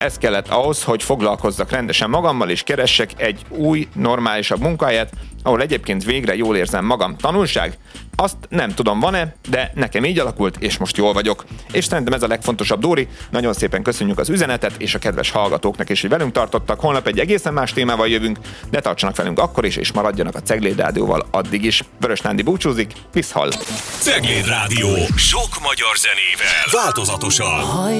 Ez kellett ahhoz, hogy foglalkozzak rendesen magammal, és keressek egy új, normálisabb munkahelyet, ahol egyébként végre jól érzem magam. Tanulság? Azt nem tudom, van-e, de nekem így alakult, és most jól vagyok. És szerintem ez a legfontosabb, Dóri. Nagyon szépen köszönjük az üzenetet, és a kedves hallgatóknak is, hogy velünk tartottak. Holnap egy egészen más témával jövünk, de tartsanak velünk akkor is, és maradjanak a Cegléd Rádióval addig is. Vörös Nándi búcsúzik, viszhall! Cegléd Rádió. Sok magyar zenével. Változatosan.